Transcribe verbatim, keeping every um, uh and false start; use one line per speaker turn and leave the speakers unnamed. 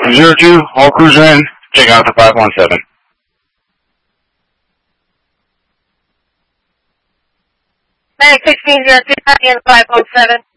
zero two, all cruiser in, check out the five one seven.
Medic sixteen zero two, copy in five one seven.